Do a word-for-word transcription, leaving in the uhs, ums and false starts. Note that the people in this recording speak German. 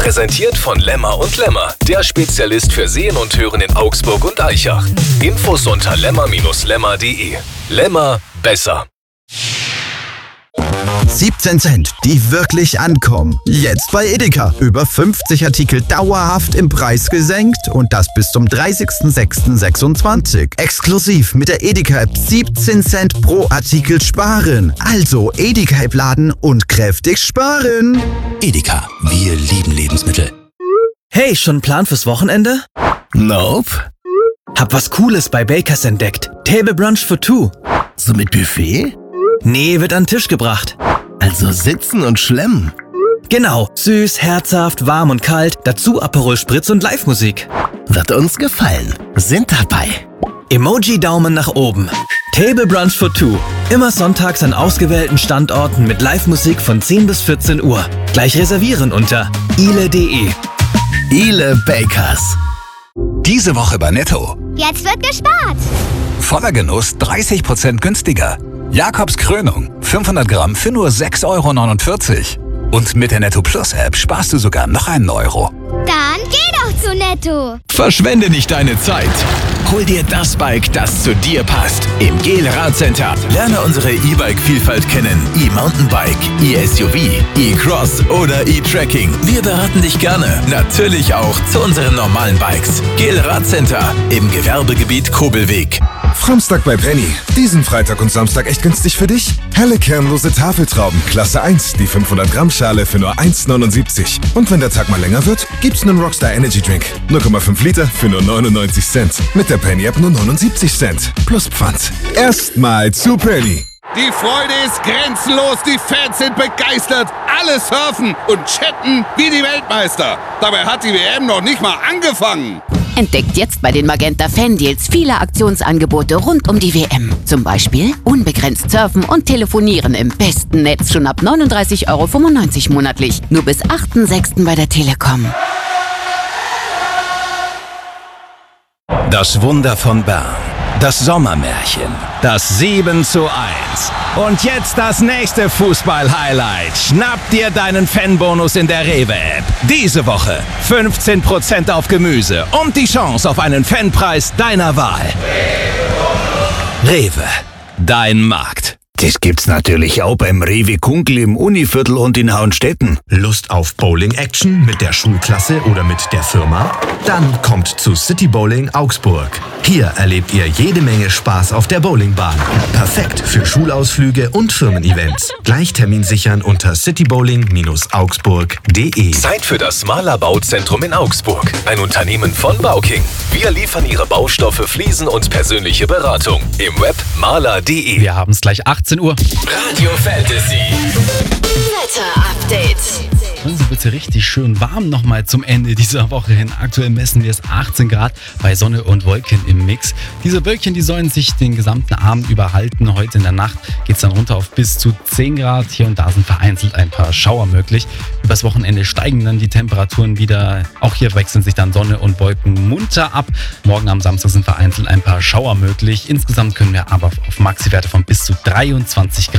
Präsentiert von Lemmer und Lemmer, der Spezialist für Sehen und Hören in Augsburg und Aichach. Infos unter lemmer Bindestrich lemmer punkt de. Lemmer, besser. siebzehn Cent, die wirklich ankommen. Jetzt bei Edeka. Über fünfzig Artikel dauerhaft im Preis gesenkt und das bis zum dreißigsten sechsten sechsundzwanzig. Exklusiv mit der Edeka-App siebzehn Cent pro Artikel sparen. Also Edeka-App laden und kräftig sparen. Edeka, wir lieben Lebensmittel. Hey, schon einen Plan fürs Wochenende? Nope. Hab was Cooles bei Bakers entdeckt. Table Brunch for two. So mit Buffet? Nee, wird an den Tisch gebracht. Also sitzen und schlemmen. Genau, süß, herzhaft, warm und kalt, dazu Aperol Spritz und Live-Musik. Wird uns gefallen. Sind dabei. Emoji-Daumen nach oben. Table Brunch for two. Immer sonntags an ausgewählten Standorten mit Live-Musik von zehn bis vierzehn Uhr. Gleich reservieren unter ile punkt de. Ile Bakers. Diese Woche bei Netto. Jetzt wird gespart. Voller Genuss dreißig Prozent günstiger. Jakobs Krönung, fünfhundert Gramm für nur sechs Euro neunundvierzig. Und mit der Netto Plus App sparst du sogar noch einen Euro. Dann geh doch zu Netto. Verschwende nicht deine Zeit. Hol dir das Bike, das zu dir passt. Im Gel Radcenter. Lerne unsere E-Bike-Vielfalt kennen. E-Mountainbike, E-S U V, E-Cross oder E-Trekking. Wir beraten dich gerne. Natürlich auch zu unseren normalen Bikes. Gel Radcenter im Gewerbegebiet Kobelweg. Samstag bei Penny. Diesen Freitag und Samstag echt günstig für dich? Helle kernlose Tafeltrauben, Klasse eins, die fünfhundert Gramm Schale für nur eins neunundsiebzig. Und wenn der Tag mal länger wird, gibt's einen Rockstar Energy Drink. null Komma fünf Liter für nur neunundneunzig Cent. Mit der Penny App nur neunundsiebzig Cent. Plus Pfand. Erstmal zu Penny. Die Freude ist grenzenlos, die Fans sind begeistert, alle surfen und chatten wie die Weltmeister. Dabei hat die W M noch nicht mal angefangen. Entdeckt jetzt bei den Magenta Fan Deals viele Aktionsangebote rund um die W M. Zum Beispiel unbegrenzt surfen und telefonieren im besten Netz schon ab neununddreißig Euro fünfundneunzig monatlich. Nur bis achten sechsten bei der Telekom. Das Wunder von Bern. Das Sommermärchen. Das sieben zu eins. Und jetzt das nächste Fußball-Highlight. Schnapp dir deinen Fanbonus in der Rewe-App. Diese Woche fünfzehn Prozent auf Gemüse und die Chance auf einen Fanpreis deiner Wahl. Rewe, dein Markt. Das gibt's natürlich auch beim Rewe Kunkel im Univiertel und in Hauenstetten. Lust auf Bowling-Action mit der Schulklasse oder mit der Firma? Dann kommt zu City Bowling Augsburg. Hier erlebt ihr jede Menge Spaß auf der Bowlingbahn. Perfekt für Schulausflüge und Firmen-Events. Gleich Termin sichern unter citybowling Augsburg punkt de. Zeit für das Mahler Bauzentrum in Augsburg. Ein Unternehmen von Bauking. Wir liefern Ihre Baustoffe, Fliesen und persönliche Beratung. Im Web mahler punkt de. Wir haben es gleich achtzehn Uhr. Radio Fantasy. Wetter-Update. Es wird hier richtig schön warm nochmal zum Ende dieser Woche hin. Aktuell messen wir es achtzehn Grad bei Sonne und Wolken im Mix. Diese Wölkchen, die sollen sich den gesamten Abend über halten. Heute in der Nacht geht es dann runter auf bis zu zehn Grad. Hier und da sind vereinzelt ein paar Schauer möglich. Übers Wochenende steigen dann die Temperaturen wieder. Auch hier wechseln sich dann Sonne und Wolken munter ab. Morgen am Samstag sind vereinzelt ein paar Schauer möglich. Insgesamt können wir aber auf Maxi-Werte von bis zu dreiundzwanzig Grad